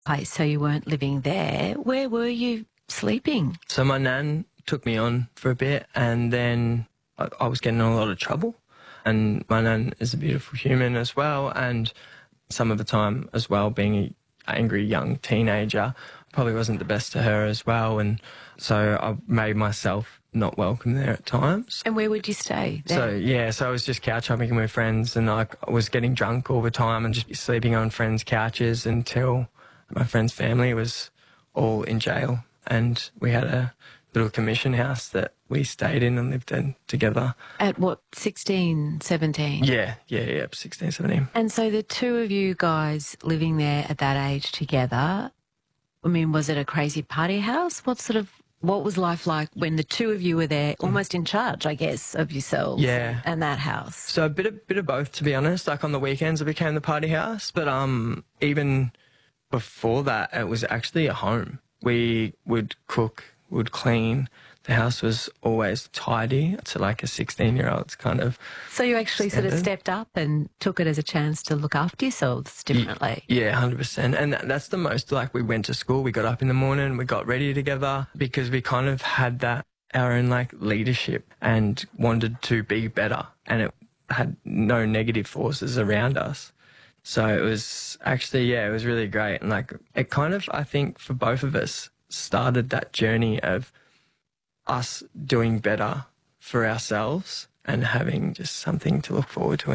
place, so you weren't living there. Where were you sleeping? So my nan took me on for a bit, and then I was getting in a lot of trouble. And my nan is a beautiful human as well, and some of the time as well, being an angry young teenager, probably wasn't the best to her as well, and so I made myself not welcome there at times. And where would you stay there? So I was just couch hopping with friends, and I was getting drunk all the time and just sleeping on friends' couches until my friend's family was all in jail, and we had a little commission house that we stayed in and lived in together. At what, 16, 17? Yeah, 16, 17. And so the two of you guys living there at that age together, I mean, was it a crazy party house? What was life like when the two of you were there, almost in charge, I guess, of yourselves and that house? So a bit of both, to be honest. Like on the weekends it became the party house, but even before that it was actually a home. We would cook, would clean. The house was always tidy to like a 16-year-old's kind of. So you actually standard. sort of stepped up and took it as a chance to look after yourselves differently. Yeah, 100%. And that's the most, like, we went to school, we got up in the morning, we got ready together because we kind of had that, our own like leadership, and wanted to be better, and it had no negative forces around us. So it was actually, it was really great. And like, it kind of, I think for both of us, started that journey of us doing better for ourselves and having just something to look forward to